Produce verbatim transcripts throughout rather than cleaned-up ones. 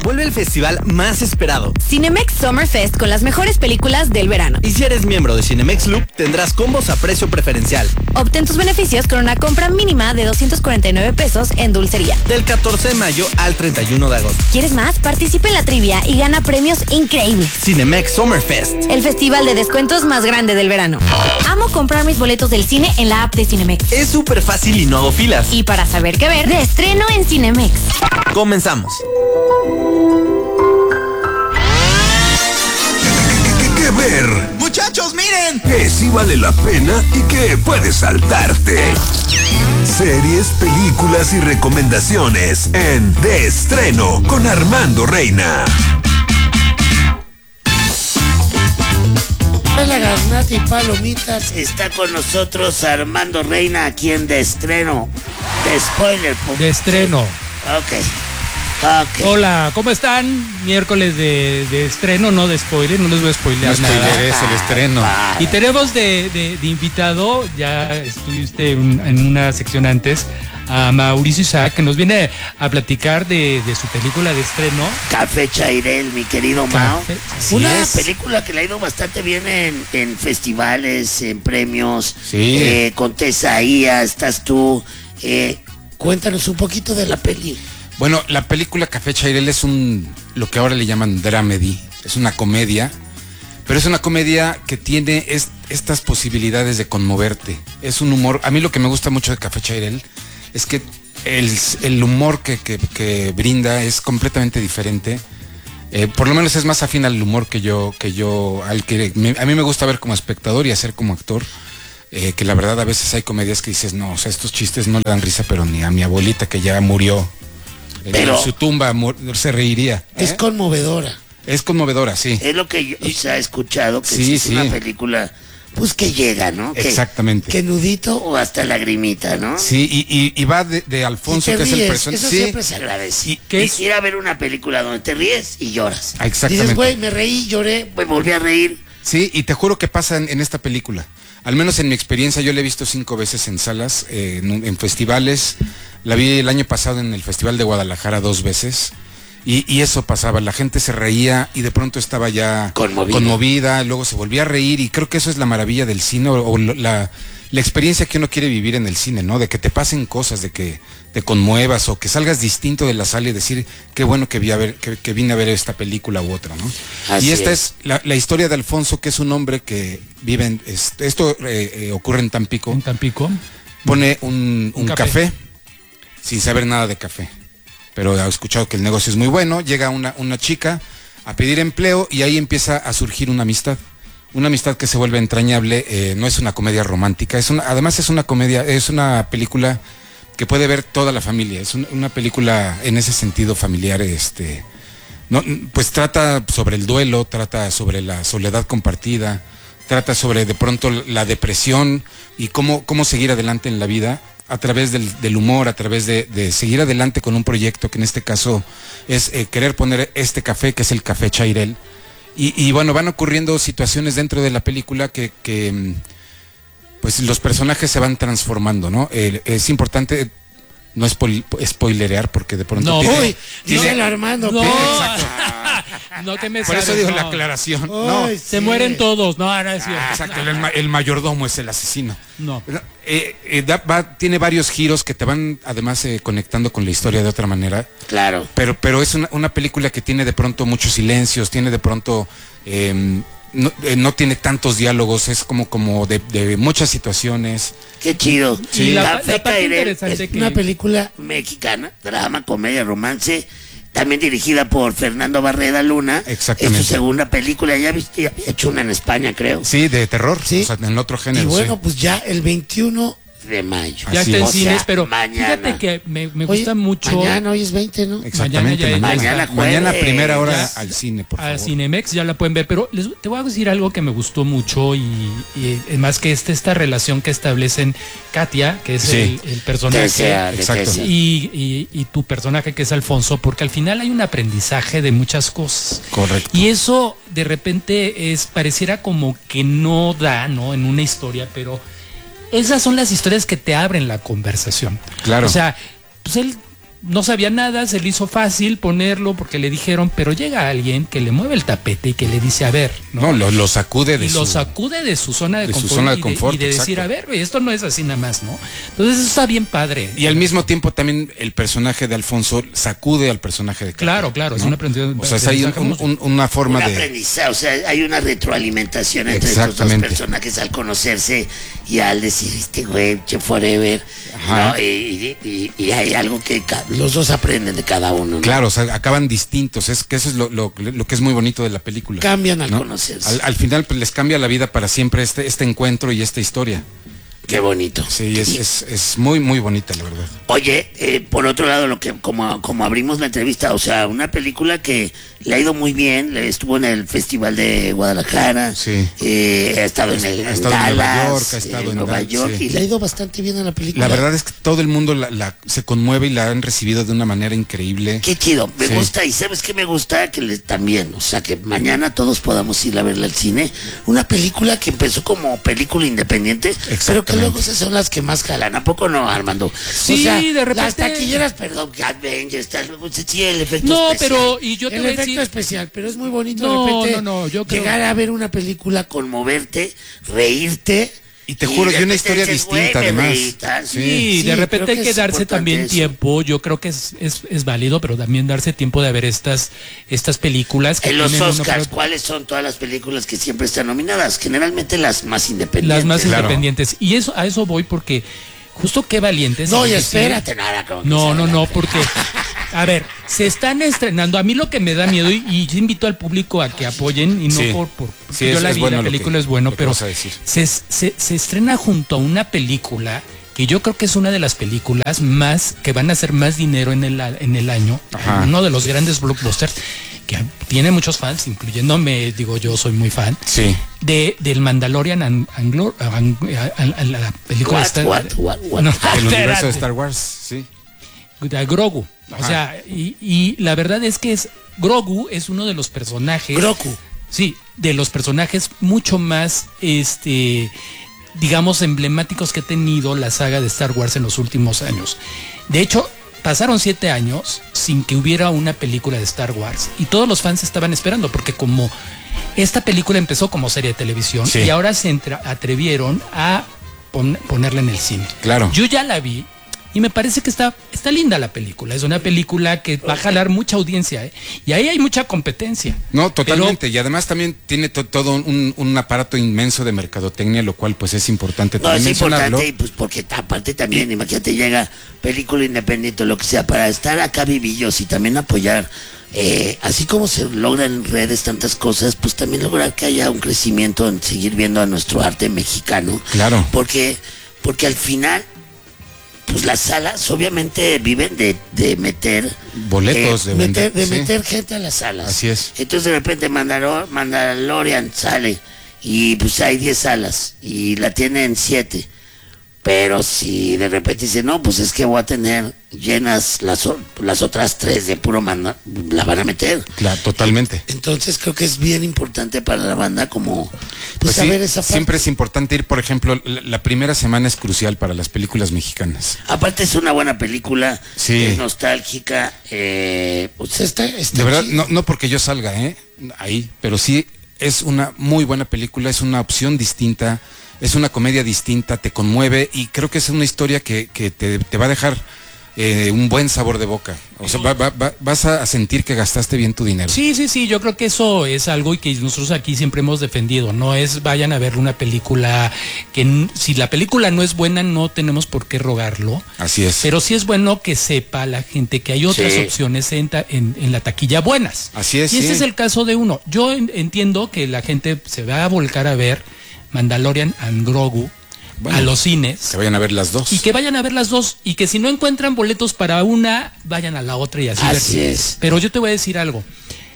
Vuelve el festival más esperado. Cinemex Summer Fest con las mejores películas del verano. Y si eres miembro de Cinemex Loop, tendrás combos a precio preferencial. Obtén tus beneficios con una compra mínima de doscientos cuarenta y nueve pesos en dulcería. Del catorce de mayo al treinta y uno de agosto. ¿Quieres más? Participa en la trivia y gana premios increíbles. Cinemex Summer Fest. El festival de descuentos más grande del verano. Amo comprar mis boletos del cine en la app de Cinemex. Es súper fácil y no hago filas. Y para saber qué ver, de estreno en Cinemex. Comenzamos. ¿Qué, qué ver? Muchachos, miren. Que sí vale la pena y que puedes saltarte. Series, películas y recomendaciones en De Estreno con Armando Reina. Hola, Garnata y Palomitas. Está con nosotros Armando Reina aquí en De Estreno. De Spoiler. De Estreno. Ok. Okay. Hola, ¿cómo están? Miércoles de, de estreno, no de spoiler, no les voy a spoilear No nada. spoiler, es el estreno. Ah, Y tenemos de, de, de invitado, ya estuviste en, en una sección antes, a Mauricio Isaac, que nos viene a platicar de, de su película de estreno. Café Chairel, mi querido Mao. Café, así Una es. película que le ha ido bastante bien en, en festivales, en premios. Sí. Eh, con Tesaía, estás tú. Eh, cuéntanos un poquito de la peli. Bueno, la película Café Chairel es un, lo que ahora le llaman dramedy, es una comedia, pero es una comedia que tiene es, estas posibilidades de conmoverte. Es un humor, a mí lo que me gusta mucho de Café Chairel es que el, el humor que, que, que brinda es completamente diferente. Eh, por lo menos es más afín al humor que yo, que yo, al que me, a mí me gusta ver como espectador y hacer como actor. Eh, que la verdad a veces hay comedias que dices, no, o sea, estos chistes no le dan risa, pero ni a mi abuelita que ya murió. Pero en su tumba se reiría. ¿eh? Es conmovedora. Es conmovedora, sí. Es lo que yo o sea, he escuchado, que Sí, es sí. una película, pues que llega, ¿no? Que- Exactamente. Que nudito o hasta lagrimita, ¿no? Sí, y, y, y va de, de Alfonso, Y te que es el ríes, personaje. eso Sí, siempre se agradece. Y- ¿qué Y es? ir a ver una película donde te ríes y lloras. Ah, exactamente. Dices, güey, me reí, lloré, me volví a reír. sí, y te juro que pasa en, en esta película. Al menos en mi experiencia, yo la he visto cinco veces en salas, eh, en, en festivales. La vi el año pasado en el Festival de Guadalajara dos veces. Y, y eso pasaba, la gente se reía y de pronto estaba ya Conmovida. conmovida, luego se volvía a reír, y creo que eso es la maravilla del cine, o, o la, la experiencia que uno quiere vivir en el cine, ¿no? De que te pasen cosas, de que te conmuevas o que salgas distinto de la sala y decir, qué bueno que, vi a ver, que, que vine a ver esta película u otra, ¿no? Así y esta es. es, la, la historia de Alfonso, que es un hombre que vive en, es- esto eh, eh, ocurre en Tampico, En Tampico. pone un, un Un café. café. sin saber nada de café, pero ha escuchado que el negocio es muy bueno. Llega una, una chica a pedir empleo y ahí empieza a surgir una amistad, una amistad que se vuelve entrañable. Eh, no es una comedia romántica, es una, además es una comedia, es una película que puede ver toda la familia, es un- una película en ese sentido familiar. Este, no, pues trata sobre el duelo, trata sobre la soledad compartida, trata sobre de pronto la depresión y cómo, cómo seguir adelante en la vida a través del, del humor, a través de, de seguir adelante con un proyecto que en este caso es eh, querer poner este café, que es el Café Chairel. Y, y bueno, van ocurriendo situaciones dentro de la película que, que mm, pues los personajes se van transformando, ¿no? Eh, es importante no spoil- spoilerear porque de pronto... No, tiene- Uy, tiene- dice el Armando. No, pero- no te me por eso sabes, digo no. la aclaración. No, Ay, Se sí. mueren todos, no, ahora es cierto. Ah, exacto, el, ma- el mayordomo es el asesino. No. Eh, eh, da- va- tiene varios giros que te van además eh, conectando con la historia de otra manera, Claro. pero, pero es una, una película que tiene de pronto muchos silencios, tiene de pronto, eh, no, eh, no tiene tantos diálogos, es como, como de, de muchas situaciones. Qué chido. Sí. La- Café la parte Chairel interesante es que- una película mexicana, drama, comedia, romance, también dirigida por Fernando Barreda Luna. Exactamente. Es su segunda película, ya viste, ya había hecho una en España, creo. Sí, de terror, Sí. o sea, en otro género. Y bueno, sí. pues ya el veintiuno de mayo. Ya Así está en es. O cines, sea, pero mañana. fíjate que me, me Oye, gusta mucho Mañana, hoy es veinte, ¿no? Exactamente, mañana ya- mañana, mañana jueves. mañana primera hora Ya. al cine, por a favor. Cinemex, ya la pueden ver, pero les, te voy a decir algo que me gustó mucho y, y es más que esta, esta relación que establecen Katia, que es Sí. el, el personaje, Tesea, de Exacto. Tesea. y, y, y tu personaje que es Alfonso, porque al final hay un aprendizaje de muchas cosas. Correcto. Y eso de repente es, pareciera como que no da, ¿no? En una historia, pero esas son las historias que te abren la conversación. Claro. O sea, pues él no sabía nada, se le hizo fácil ponerlo porque le dijeron, pero llega alguien que le mueve el tapete y que le dice, a ver, no, no lo, lo sacude de y su lo sacude de su zona de, de, confort, su zona de y confort y de decir, a ver, esto no es así nada más, ¿no? Entonces eso está bien padre. Y al mismo tiempo también el personaje de Alfonso sacude al personaje de Katia. Claro, claro, ¿no? Es un aprendizaje. O sea, es ahí un, un, un, una forma un de... aprendizaje, o sea, hay una retroalimentación entre estos dos personajes al conocerse y al decir, este güey, che forever, ¿no? Y, y, y hay algo que los dos aprenden de cada uno, ¿no? Claro, o sea, acaban distintos, es que eso es lo, lo, lo que es muy bonito de la película. Cambian al ¿no? conocerse. Al, al final pues, les cambia la vida para siempre este, este encuentro y esta historia. Qué bonito. Sí, es, es, es muy, muy bonita, la verdad. Oye, eh, por otro lado, lo que como, como abrimos la entrevista, o sea, una película que le ha ido muy bien, estuvo en el Festival de Guadalajara, sí. eh, ha estado en el ha estado en Dallas, en Nueva York, ha estado en, en Nueva Dallas, York, sí. y le ha ido bastante bien a la película. La verdad es que todo el mundo la, la, se conmueve y la han recibido de una manera increíble. Qué chido, me sí. gusta, y ¿sabes qué me gusta? Que le, también, o sea, que mañana todos podamos ir a verla al cine, una película que empezó como película independiente, pero que luego esas son las que más jalan, ¿a poco no, Armando? Sí, o sea, de repente... las taquilleras, perdón, que Avengers, tal, sí, el efecto no, especial. pero, y yo te el voy a efecto decir... especial, pero es muy bonito no, de repente no, no, yo creo... llegar a ver una película, conmoverte, reírte. Y te juro, y una historia dices, distinta además. Sí, sí, de repente hay que, que darse también eso. tiempo. Yo creo que es, es, es válido, pero también darse tiempo de ver estas, estas películas. Que en los Oscars, uno... ¿cuáles son todas las películas que siempre están nominadas? Generalmente las más independientes. Las más claro. independientes. Y eso a eso voy porque justo qué valientes. No, y espérate, nada. Como no, no, no, porque... A ver, se están estrenando. A mí lo que me da miedo, y, y invito al público a que apoyen, y no sí. por, por sí, yo es, la es vi, bueno la película que, es bueno, pero se, se, se estrena junto a una película que yo creo que es una de las películas más, que van a hacer más dinero en el, en el año, Ajá. uno de los grandes blockbusters, que tiene muchos fans, incluyéndome, digo, yo soy muy fan, sí. de del Mandalorian, and, and, and, and, and, la película what, esta, what, what, what? No, el universo de Star Wars, sí. De Grogu. Ajá. O sea, y, y la verdad es que es Grogu es uno de los personajes. Grogu. Sí, de los personajes mucho más, este, digamos, emblemáticos que ha tenido la saga de Star Wars en los últimos años. De hecho, pasaron siete años sin que hubiera una película de Star Wars y todos los fans estaban esperando porque como esta película empezó como serie de televisión sí. y ahora se entra, atrevieron a pon, ponerla en el cine. Claro. Yo ya la vi. Y me parece que está, está linda la película. Es una película que va a jalar mucha audiencia, ¿eh? Y ahí hay mucha competencia. No, totalmente. Pero, y además también tiene to, todo un, un aparato inmenso de mercadotecnia, lo cual pues es importante no, también es importante, y pues porque aparte también, imagínate, llega película independiente, lo que sea, para estar acá vivillos y también apoyar. Eh, así como se logran en redes tantas cosas, pues también lograr que haya un crecimiento en seguir viendo a nuestro arte mexicano. Claro. Porque, porque al final... pues las salas obviamente viven de, de meter boletos, eh, de, meter, vender, de sí. meter gente a las salas. Así es. Entonces de repente Mandalor, Mandalorian sale y pues hay diez salas y la tienen siete. Pero si de repente dice, no, pues es que voy a tener llenas las, las otras tres de puro manda, la van a meter. Claro, totalmente. Entonces creo que es bien importante para la banda como pues, pues saber sí, esa parte. Siempre es importante ir, por ejemplo, la, la primera semana es crucial para las películas mexicanas. Aparte es una buena película, sí. es nostálgica, eh, pues está, está de verdad, no, no porque yo salga, ¿eh? Ahí, pero sí es una muy buena película, es una opción distinta. Es una comedia distinta, te conmueve y creo que es una historia que, que te, te va a dejar eh, un buen sabor de boca. O sea, va, va, va, vas a sentir que gastaste bien tu dinero. Sí, sí, sí, yo creo que eso es algo y que nosotros aquí siempre hemos defendido. No es vayan a ver una película que si la película no es buena no tenemos por qué rogarlo. Así es. Pero sí es bueno que sepa la gente que hay otras sí. opciones en, en, en la taquilla buenas. Así es. Y este sí. es el caso de uno. Yo en, entiendo que la gente se va a volcar a ver Mandalorian and Grogu bueno, a los cines. Que vayan a ver las dos. Y que vayan a ver las dos. Y que si no encuentran boletos para una, vayan a la otra y así. Así es. Pero yo te voy a decir algo.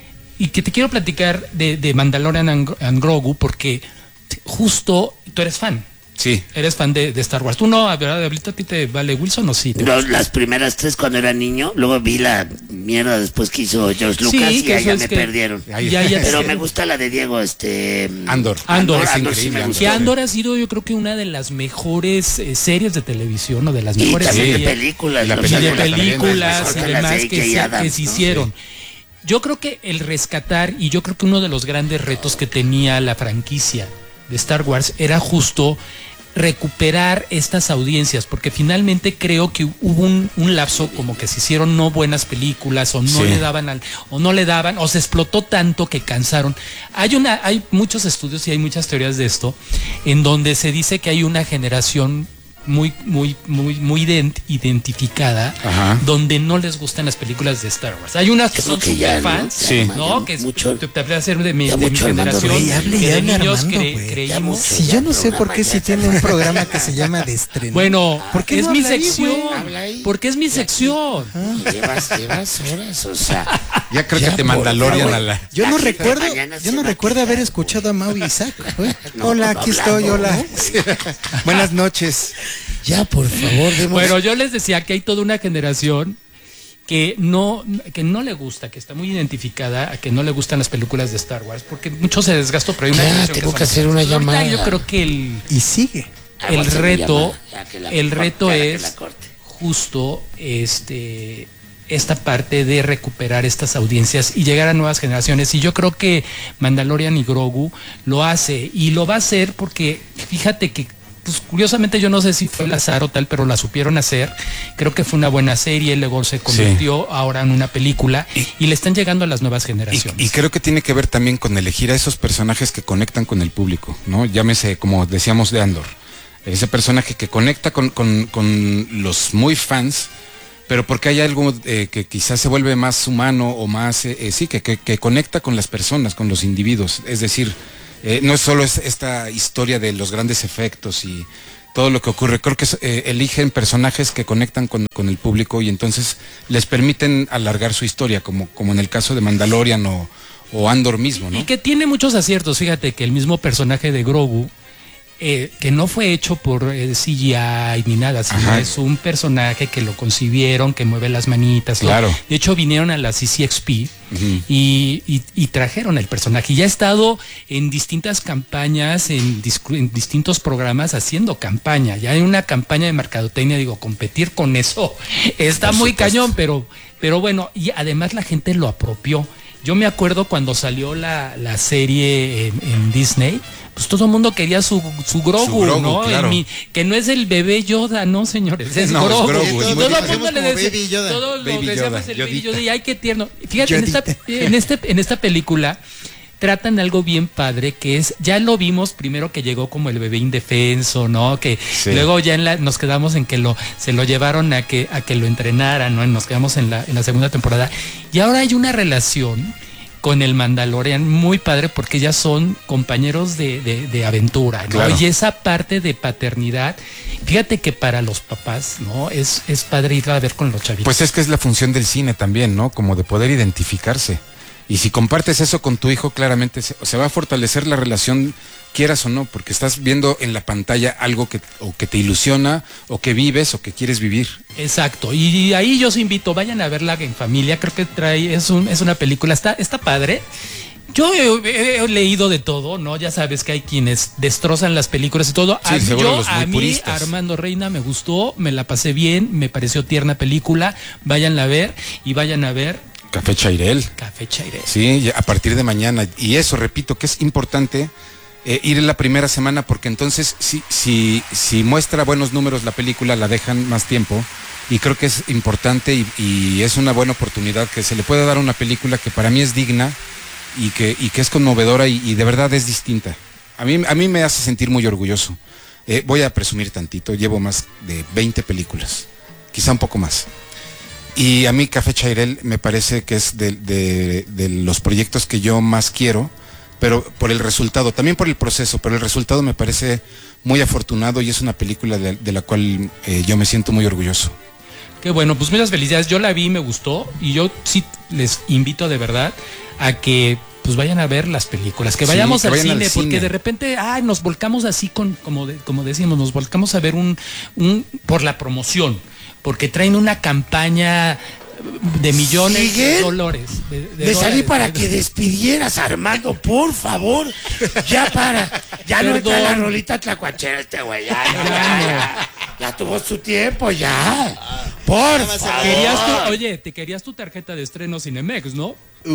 Y que te quiero platicar de, de Mandalorian and, and Grogu porque justo tú eres fan. Sí. Eres fan de, de Star Wars. ¿Tú no, verdad, Diablito, a ti te vale Wilson o sí? Te No, las primeras tres cuando era niño, luego vi la mierda después que hizo George Lucas Sí, y que allá eso me es que- perdieron. Ahí- Ya, ya Pero sé. me gusta la de Diego, este... Andor. Andor, es Andor sí increíble. me Andor. gusta. Que Andor ha sido, yo creo que una de las mejores eh, series de televisión o de las Y mejores también de series películas. Y la los y de película Ángeles también, películas mejor y que las de demás A J que se, Abrams, que se ¿no? hicieron. Yo creo que el rescatar, y yo creo que uno de los grandes retos que tenía la franquicia de Star Wars era justo recuperar estas audiencias, porque finalmente creo que hubo un, un lapso como que se hicieron no buenas películas o no Sí. le daban al, o no le daban, o se explotó tanto que cansaron. Hay una, hay muchos estudios y hay muchas teorías de esto, en donde se dice que hay una generación muy, muy, muy, muy ident- identificada, Ajá. donde no les gustan las películas de Star Wars. Hay unas que Yo creo son que ya, super ¿no? fans, Sí. ¿no? Que es- Mucho- te, te voy a hacer de mi, ya de mi mucho Armando generación, Rey, hable que ya de de niños Armando, cre- güey. creímos. Ya Si yo no sé programa, por qué ya si está. tiene un programa que se llama de estreno. Bueno, ¿Por qué es no mi habla ahí, sección, güey? Habla ahí. porque es mi sección. Llevas, llevas horas, o sea... Ya creo Ya, que te por Mandalorian favor. a la... Yo La no gente recuerdo, mañana yo se no va a recuerdo quejar. haber escuchado a Mau y Isaac. güey. No, Hola, no aquí hablando, estoy, hola. ¿no? Buenas noches. Ya, por favor, demos- Bueno, yo les decía que hay toda una generación que no, que no le gusta, que está muy identificada a que no le gustan las películas de Star Wars, porque mucho se desgastó, pero hay una Ya, generación tengo son- que hacer una Ahorita llamada. Yo creo que el, Y sigue. Ah, voy a el hacer mi reto, llamada, ya que la el corte, reto ya que es la corte. justo este esta parte de recuperar estas audiencias y llegar a nuevas generaciones. Y yo creo que Mandalorian y Grogu lo hace, y lo va a hacer porque fíjate que pues curiosamente yo no sé si fue el azar o tal, pero la supieron hacer. Creo que fue una buena serie, luego se convirtió ahora en una película y, y le están llegando a las nuevas Y, generaciones. y creo que tiene que ver también con elegir a esos personajes que conectan con el público, ¿no? Llámese, como decíamos de Andor, ese personaje que conecta con, con- con los muy fans, pero porque hay algo eh, que quizás se vuelve más humano o más, eh, eh, sí, que, que, que conecta con las personas, con los individuos. Es decir, eh, no es solo es esta historia de los grandes efectos y todo lo que ocurre. Creo que eh, eligen personajes que conectan con, con el público y entonces les permiten alargar su historia, como, como en el caso de Mandalorian o, o Andor mismo, ¿no? Y que tiene muchos aciertos. Fíjate que el mismo personaje de Grogu, eh, que no fue hecho por eh, C G I ni nada, sino Ajá. es un personaje que lo concibieron, que mueve las manitas. todo. Claro. De hecho, vinieron a la C C X P Ujú. y, y- y trajeron el personaje. Y ya ha estado en distintas campañas, en, discu- en distintos programas haciendo campaña. Ya hay una campaña de mercadotecnia, digo, competir con eso está Por muy supuesto. cañón, pero, pero bueno, y además la gente lo apropió. Yo me acuerdo cuando salió la, la serie en, en Disney, pues todo el mundo quería su, su Grogu, Su Grogu, ¿no? El claro. mi- que no es el bebé Yoda, no, señores, es No, es Grogu. Grogu, es Y muy todo el diferente. mundo le Como decía, Baby Yoda. todos lo Baby decíamos Yoda, el Baby Yodita. Yoda, y ay, qué tierno. Fíjate, en esta, Yodita. en, este, en esta película tratan algo bien padre, que es, ya lo vimos primero que llegó como el bebé indefenso, ¿no? Que Sí. luego ya en la, nos quedamos en que lo, se lo llevaron a que, a que lo entrenaran, ¿no? Y nos quedamos en la, en la segunda temporada. Y ahora hay una relación con el Mandalorian muy padre porque ya son compañeros de, de- de aventura, ¿no? Claro. Y esa parte de paternidad, fíjate que para los papás, ¿no? Es, es padre ir a ver con los chavitos. Pues es que es la función del cine también, ¿no? Como de poder identificarse. Y si compartes eso con tu hijo, claramente se, se va a fortalecer la relación, quieras o no, porque estás viendo en la pantalla algo que o que te ilusiona, o que vives, o que quieres vivir. Exacto, y ahí yo os invito, vayan a verla en familia, creo que trae, es, un, es una película, está, está padre. Yo he, he leído de todo, ¿no? Ya sabes que hay quienes destrozan las películas y todo. Sí, a, seguro yo, los muy a mí, puristas. Armando Reina, me gustó, me la pasé bien, me pareció tierna película. Váyanla a ver y vayan a ver Café Chairel. Café Chairel. Sí, ya a partir de mañana. Y eso, repito, que es importante eh, ir en la primera semana, porque entonces si, si, si muestra buenos números la película, la dejan más tiempo. Y creo que es importante y, y es una buena oportunidad que se le pueda dar a una película que para mí es digna y que, y que es conmovedora y, y de verdad es distinta. A mí, a mí me hace sentir muy orgulloso. Eh, voy a presumir tantito, llevo más de veinte películas, quizá un poco más. Y a mí Café Chairel me parece que es de, de- de los proyectos que yo más quiero, pero por el resultado, también por el proceso, pero el resultado me parece muy afortunado y es una película de, de la cual eh, yo me siento muy orgulloso. Qué bueno, pues muchas felicidades. Yo la vi, me gustó y yo sí les invito de verdad a que pues vayan a ver las películas, que vayamos Sí, que al, vayan cine, al cine. porque de repente, ay, nos volcamos así con, como, de- como decimos, nos volcamos a ver un, un, por la promoción, porque traen una campaña de millones de ¿Siguen? dólares. De, de Me salí dólares, para de- que despidieras, Armando, por favor. Ya para. Ya no entra Perdón. la rolita tlacuachera este güey. Ya, ya, ya, ya. Ya tuvo su tiempo, ya. Por favor. Querías tu, oye, te querías tu tarjeta de estreno Cinemex, ¿no?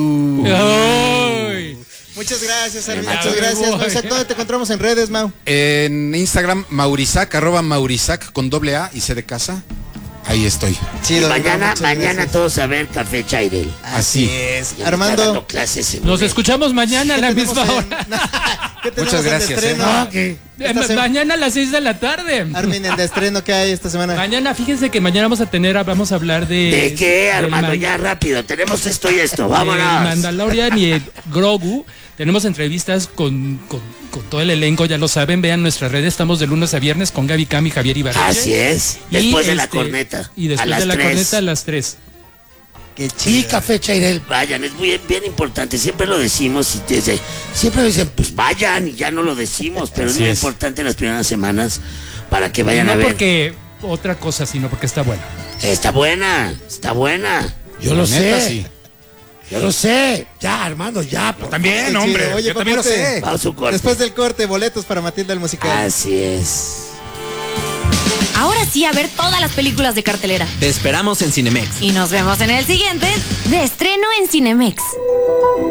Ay. Muchas gracias, Armin. Ya Muchas me gracias. voy. Moisés, ¿dónde te encontramos en redes, Mau? En Instagram, Maurizac, arroba Maurizac con doble A y C de casa. Ahí estoy. Sí, Y don mañana, Muchas mañana gracias. todos a ver Café Chairel. Así. es. Ya me está dando Armando, clases ese Nos güey. escuchamos mañana a la tenemos misma en- hora. ¿qué tenemos Muchas en gracias, estreno? No, que- Eh, Esta ma- sem- mañana a las seis de la tarde. Armin, en de estreno, ¿qué hay esta semana? Mañana, fíjense que mañana vamos a tener, vamos a hablar de... ¿De qué, del Armando? Man- Ya rápido. Tenemos esto y esto. del Vámonos. Mandalorian y el Grogu. Tenemos entrevistas con, con, con todo el elenco, ya lo saben, vean nuestras redes, estamos de lunes a viernes con Gaby Cam y Javier Ibarra. Así es. Después de la corneta. Y A después las de la tres. corneta a las tres. Qué Y chido. Café Chairel, vayan, es muy bien importante, siempre lo decimos y desde, siempre dicen, pues vayan y ya no lo decimos, pero es Así muy es. importante en las primeras semanas para que vayan no a ver. porque otra cosa, sino porque está bueno. Está buena, está buena. Yo lo La neta, sé, sí. yo lo sé. Ya, Armando, ya. por También, Qué hombre. chido. Oye, yo también lo Papote, sé. favor. Va a su corte. Después del corte, boletos para Matilda el musical. Así es. Ahora sí, a ver todas las películas de cartelera. Te esperamos en Cinemex. Y nos vemos en el siguiente de estreno en Cinemex.